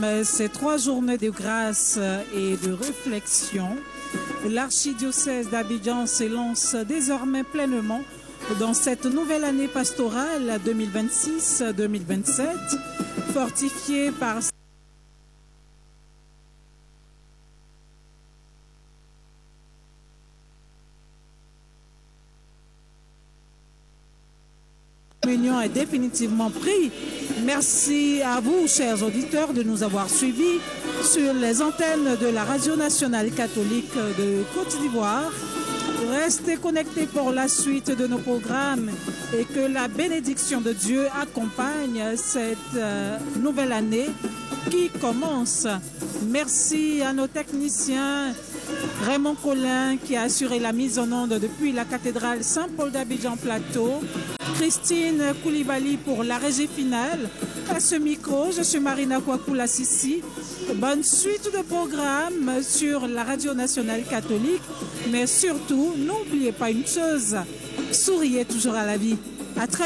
terme ces 3 journées de grâce et de réflexion, l'archidiocèse d'Abidjan s'élance désormais pleinement dans cette nouvelle année pastorale 2026-2027, fortifiée par l'union est définitivement prise. Merci à vous, chers auditeurs, de nous avoir suivis sur les antennes de la Radio nationale catholique de Côte d'Ivoire. Restez connectés pour la suite de nos programmes et que la bénédiction de Dieu accompagne cette nouvelle année qui commence. Merci à nos techniciens, Raymond Collin qui a assuré la mise en onde depuis la cathédrale Saint-Paul d'Abidjan Plateau, Christine Koulibaly pour la régie finale. À ce micro, je suis Marina Kwakoula Sissi. Bonne suite de programmes sur la Radio nationale catholique. Mais surtout, n'oubliez pas une chose, souriez toujours à la vie. À très